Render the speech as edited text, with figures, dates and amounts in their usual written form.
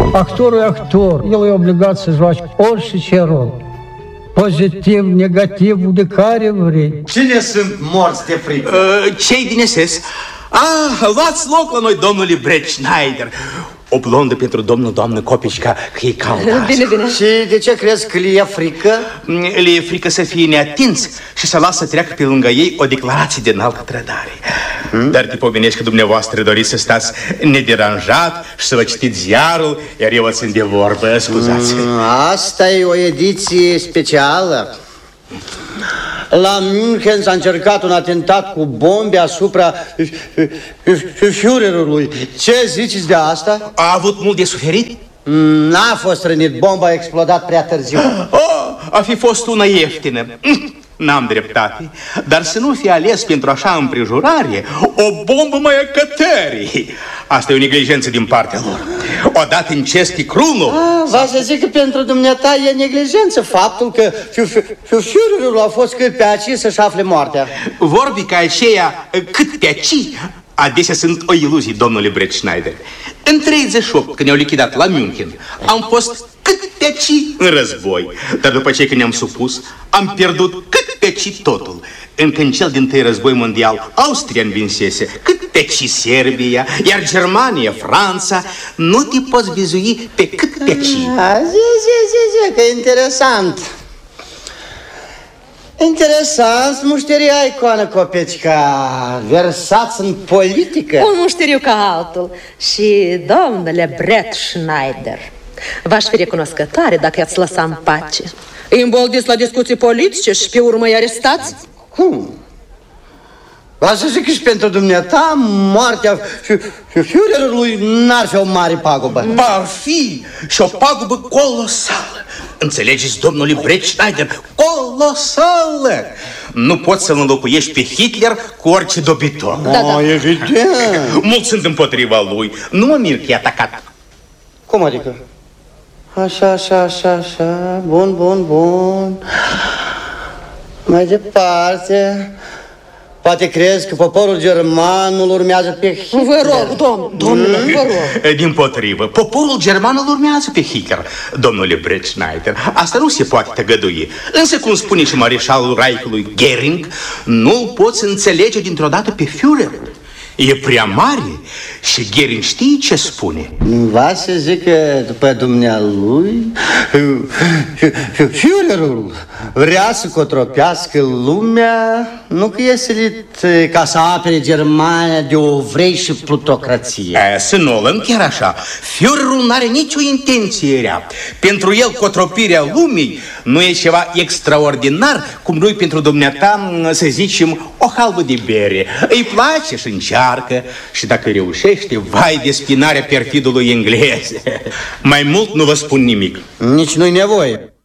Actorul e actor, el e obligat să joace orice ce rol. Pozitiv, negativ, de care vrei. Cine sunt morți de frică? Cei din SS. Luați loc la noi, domnule Brett Schneider. O blondă pentru doamnă Copicica, că e cald. Bine, bine. Și de ce crezi că le e frică? Le e frică să fie neatins și să lasă să treacă pe lângă ei o declarație de înaltă trădare. Dar te pomenești că dumneavoastră doriți să stați nederanjat și să vă citiți ziarul, iar eu sunt de vorbă, scuzați. Asta e o ediție specială. La München s-a încercat un atentat cu bombe asupra Führerului. Ce ziceți de asta? A avut mult de suferit? N-a fost rănit, bomba a explodat prea târziu. A fi fost una ieftină. N-am dreptate, dar să nu fie ales pentru așa împrejurare o bombă mai a cătării. Asta e o neglijență din partea lor. Odată în cesti crunul. Va să zic că pentru dumneata e neglijență faptul că Führerul a fost cât pe aici să-și afle moartea. Vorbii ca aceea cât pe aici adesea sunt o iluzie, domnule Brett Schneider. În 38, când ne-au lichidat la München, am fost cât pe aici în război. Dar după ce ne-am supus, am pierdut cât pe aici totul. Încă în cel din-tâi război mondial, Austria învinsese, cât pe aici Serbia, iar Germania, Franța. Nu te poți vizui pe cât pe aici. Zi, că e interesant. Interesant, mușteria icoană Copecica, versați în politică. Un mușteriu ca altul. Și, domnule Brett Schneider, v-aș fi recunoscătoare dacă i-ați lăsa în pace. Îi îmboldiți la discuții politice și pe urmă îi arestați? Cum? Va să zic că și pentru dumneata moartea Führerului n-ar fi o mare pagubă. Ar fi și o pagubă colosală. Înțelegeți, domnule Brett Schneider? Colosală! Nu poți să-l înlocuiești pe Hitler cu orice dobitor. Da. Evident. Mulți sunt împotriva lui. Nu mă mir că e atacat. Cum adică? Așa. Bun. Mai departe. Poate crezi că poporul german nu-l urmează pe Hitler? Vă rog, domnule, vă rog. Dimpotrivă, poporul german îl urmează pe Hitler, domnule Brett Schneider. Asta nu se poate tăgădui. Însă, cum spune și mareșalul Reichului Göring, nu-l poți înțelege dintr-o dată pe Führer. E prea mare și Göring știe ce spune. Va să zic că după dumnealui Führerul vrea să cotropească lumea, nu că e silit ca să apere Germania de ovrei și plutocrație. Să nu lăm chiar așa. Führerul n-are nicio intenție rea. Pentru el cotropirea lumii nu e ceva extraordinar, cum nu-i pentru dumneata, să zicem, o halbă de bere. Îi place și încearcă și dacă reușește, vai de spinarea perfidului englez. Mai mult nu vă spun nimic. Nici nu-i nevoie.